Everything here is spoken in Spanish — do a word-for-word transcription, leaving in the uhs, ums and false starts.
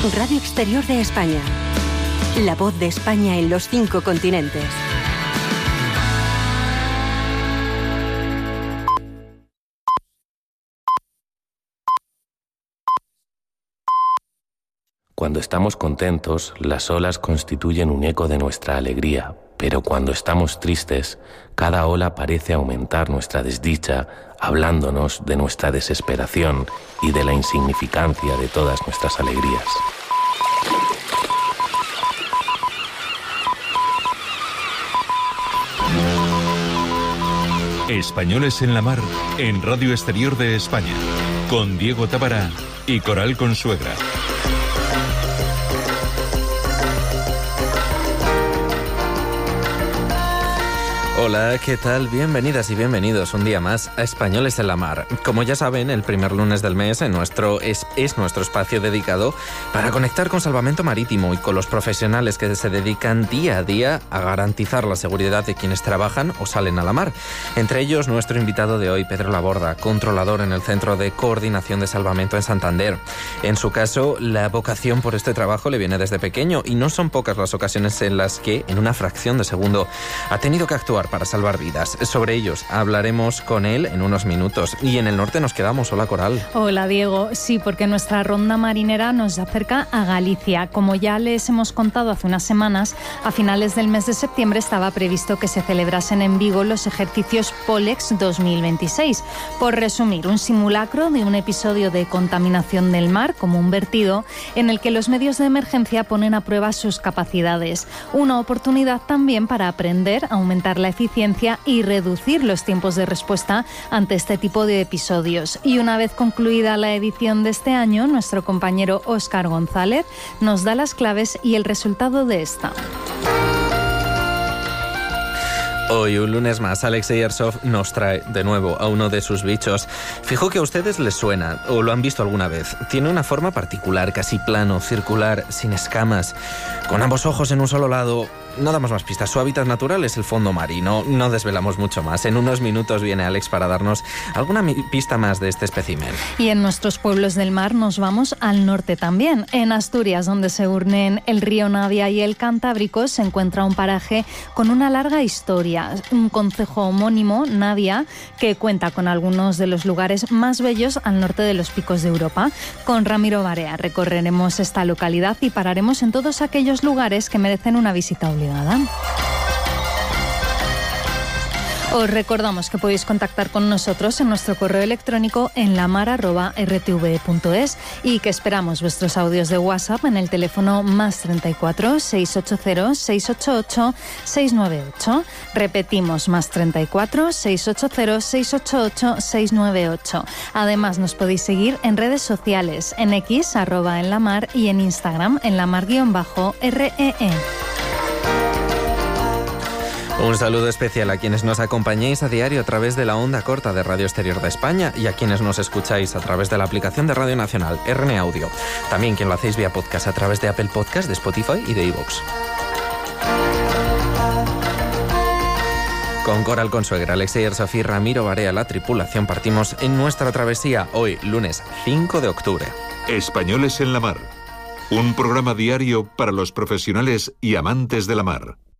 Radio Exterior de España. La voz de España en los cinco continentes. Cuando estamos contentos, las olas constituyen un eco de nuestra alegría, pero cuando estamos tristes, cada ola parece aumentar nuestra desdicha, hablándonos de nuestra desesperación y de la insignificancia de todas nuestras alegrías. Españoles en la Mar, en Radio Exterior de España, con Diego Tábara y Coral Consuegra. Hola, ¿qué tal? Bienvenidas y bienvenidos un día más a Españoles en la Mar. Como ya saben, el primer lunes del mes en nuestro, es, es nuestro espacio dedicado para conectar con Salvamento Marítimo y con los profesionales que se dedican día a día a garantizar la seguridad de quienes trabajan o salen a la mar. Entre ellos, nuestro invitado de hoy, Pedro Laborda, controlador en el Centro de Coordinación de Salvamento en Santander. En su caso, la vocación por este trabajo le viene desde pequeño y no son pocas las ocasiones en las que, en una fracción de segundo, ha tenido que actuar para salvar vidas. Sobre ellos hablaremos con él en unos minutos. Y en el norte nos quedamos. Hola, Coral. Hola, Diego. Sí, porque nuestra ronda marinera nos acerca a Galicia. Como ya les hemos contado hace unas semanas, a finales del mes de septiembre estaba previsto que se celebrasen en Vigo los ejercicios Polex dos mil veintiséis. Por resumir, un simulacro de un episodio de contaminación del mar, como un vertido, en el que los medios de emergencia ponen a prueba sus capacidades. Una oportunidad también para aprender, aumentar la eficiencia y reducir los tiempos de respuesta ante este tipo de episodios. Y una vez concluida la edición de este año, nuestro compañero Óscar González nos da las claves y el resultado de esta. Hoy, un lunes más, Alexei Airsoft nos trae de nuevo a uno de sus bichos. Fijo que a ustedes les suena, o lo han visto alguna vez. Tiene una forma particular, casi plano, circular, sin escamas, con ambos ojos en un solo lado. No damos más pistas. Su hábitat natural es el fondo marino. No desvelamos mucho más. En unos minutos viene Alex para darnos alguna pista más de este espécimen. Y en nuestros pueblos del mar nos vamos al norte también. En Asturias, donde se unen el río Navia y el Cantábrico, se encuentra un paraje con una larga historia. Un concejo homónimo, Navia, que cuenta con algunos de los lugares más bellos al norte de los picos de Europa. Con Ramiro Barea recorreremos esta localidad y pararemos en todos aquellos lugares que merecen una visita obligada. Os recordamos que podéis contactar con nosotros en nuestro correo electrónico en lamar arroba r t v punto es y que esperamos vuestros audios de WhatsApp en el teléfono más treinta y cuatro, seiscientos ochenta, seiscientos ochenta y ocho, seiscientos noventa y ocho. Repetimos, más treinta y cuatro, seiscientos ochenta, seiscientos ochenta y ocho, seiscientos noventa y ocho. Además, nos podéis seguir en redes sociales, en X, arroba en la mar, y en Instagram, en la mar guión bajo R E E. Un saludo especial a quienes nos acompañáis a diario a través de la onda corta de Radio Exterior de España y a quienes nos escucháis a través de la aplicación de Radio Nacional R N Audio. También quien lo hacéis vía podcast a través de Apple Podcast, de Spotify y de iVoox. Con Coral Consuegra, Alexei Airsoft y Ramiro Barea, la tripulación, partimos en nuestra travesía hoy, lunes cinco de octubre. Españoles en la Mar. Un programa diario para los profesionales y amantes de la mar.